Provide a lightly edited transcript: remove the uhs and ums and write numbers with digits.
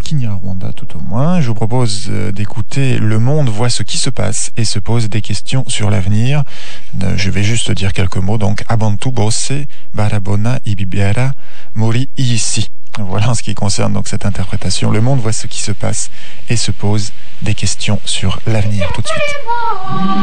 Kinyarwanda tout au moins. Je vous propose d'écouter Le monde voit ce qui se passe et se pose des questions sur l'avenir. Je vais juste dire quelques mots. Donc, Abantu Bosse, Barabona, Ibibera, Mori, ici. Voilà en ce qui concerne donc cette interprétation. Le monde voit ce qui se passe et se pose des questions sur l'avenir. Tout de suite.